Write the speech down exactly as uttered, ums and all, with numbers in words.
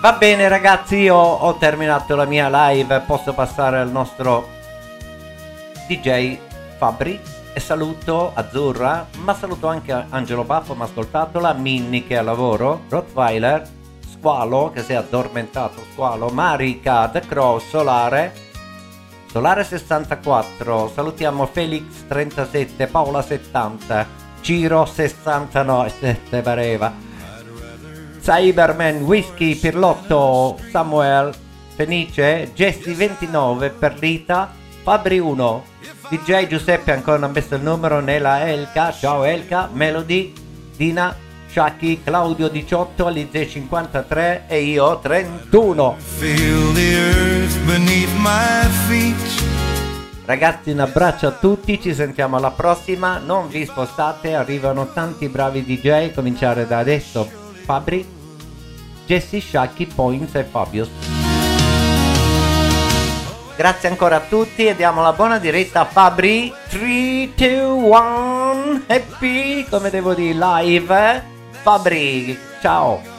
Va bene ragazzi, io ho terminato la mia live, posso passare al nostro D J Fabri e saluto Azzurra, ma saluto anche Angelo Baffo, ma ascoltatela, Minni che è al lavoro, Rottweiler, Squalo che si è addormentato, Squalo, Marica, The Crow, Solare, Solare sessantaquattro, salutiamo Felix trentasette, Paola settanta, Ciro sessantanove, sette pareva, Cyberman, Whisky, Pirlotto, Samuel, Fenice, Jesse ventinove, Perlita, Fabri uno, D J Giuseppe ancora non ha messo il numero, Nela Elka, ciao Elka, Melody, Dina, Shaki, Claudio diciotto, Alize cinquantatré e io trentuno. Ragazzi, un abbraccio a tutti, ci sentiamo alla prossima, non vi spostate, arrivano tanti bravi D J, cominciare da adesso. Fabri, Jesse, Shaki, Points e Fabius. Grazie ancora a tutti e diamo la buona diretta a Fabri. tre, due, uno, happy, come devo dire, live. Fabri, ciao.